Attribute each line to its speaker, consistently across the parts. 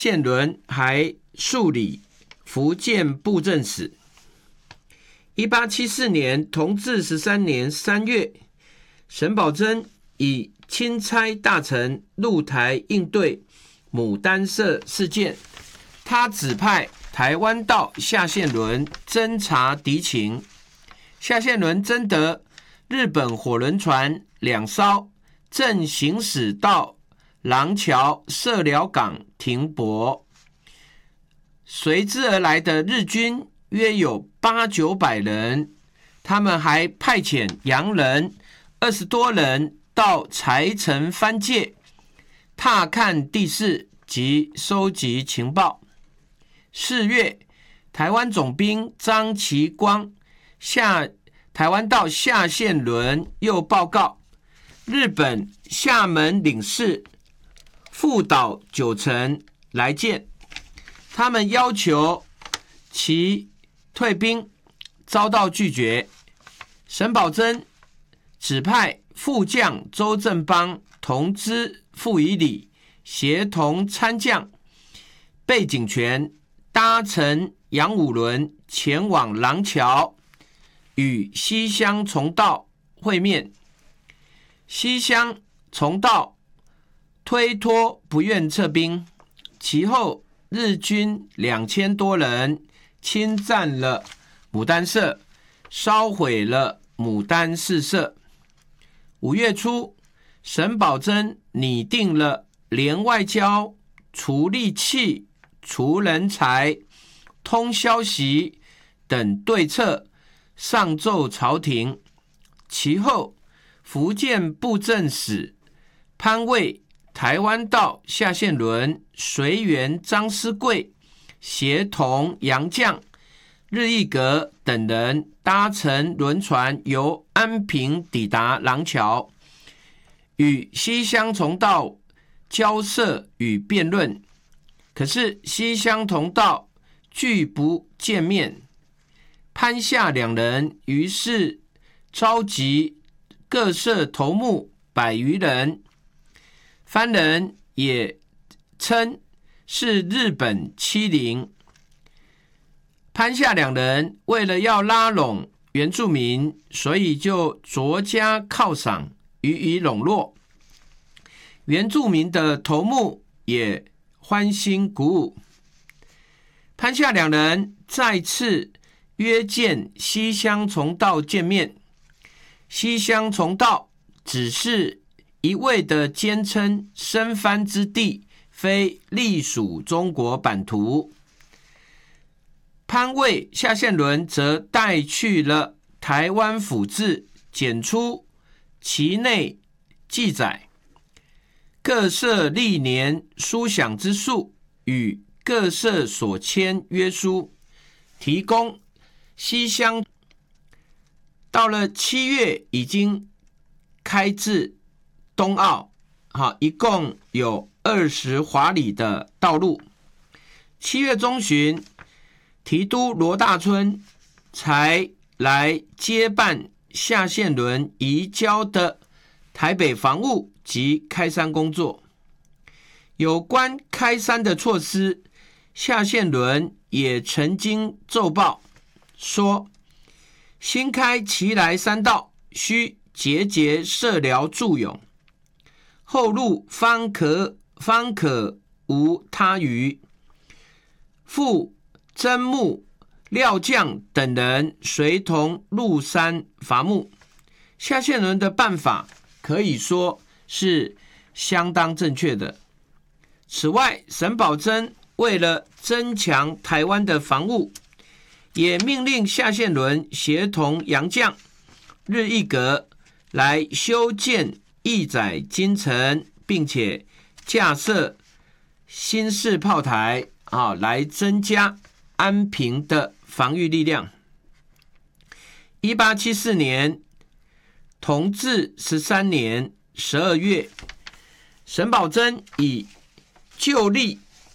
Speaker 1: 宪伦还数理福建布政使。1874年同治13年3月，沈葆桢以钦差大臣入台应对牡丹社事件，他指派台湾道夏宪伦侦察敌情。夏宪伦征得日本火轮船2艘，正行驶到廊桥社寮港停泊，随之而来的日军约有800-900人，他们还派遣洋人20多人到柴城藩界踏看地势及收集情报。4月，台湾总兵张其光台湾道夏宪伦又报告，日本厦门领事副岛九成来见，他们要求其退兵，遭到拒绝。沈葆桢指派副将周正邦同知傅以礼协同参将贝景全搭乘洋五轮前往廊桥，与西乡重道会面。西乡重道推脱不愿撤兵，其后日军2000多人侵占了牡丹社，烧毁了牡丹四社。5月初，沈葆桢拟定了联外交、除利器、除人才、通消息等对策，上奏朝廷。其后，福建布政使潘卫、台湾道夏宪伦、随员张思贵协同洋将日义阁等人搭乘轮船由安平抵达廊桥，与西乡重道交涉与辩论。可是西乡重道拒不见面，潘夏两人于是召集各社头目100余人，番人也称是日本欺凌。潘夏两人为了要拉拢原住民，所以就酌加犒赏，予以笼络。原住民的头目也欢欣鼓舞。潘夏两人再次约见西乡重道见面，西乡重道只是一味的坚称生番之地非隶属中国版图。潘卫、夏宪伦则带去了台湾府志，检出其内记载各社历年书饷之数与各社所签约书，提供西乡。到了7月，已经开至东澳，一共有20华里的道路。7月中旬，提督罗大春才来接办夏宪伦移交的台北防务及开山工作。有关开山的措施，夏宪伦也曾经奏报说，新开奇来山道，需节节社寮驻勇，后路方可无他余。复征募廖将等人随同入山伐木。夏宪伦的办法可以说是相当正确的。此外，沈葆桢为了增强台湾的防务，也命令夏宪伦协同洋将日义阁来修建义载金城，并且架设新式炮台，来增加安平的防御力量。1874年同治13年12月，沈葆桢以旧例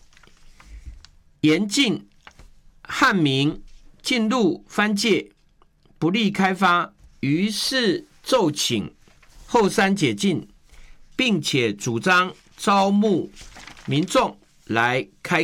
Speaker 1: 严禁汉民进入藩界，不利开发，于是奏请后山解禁，并且主张招募民众来开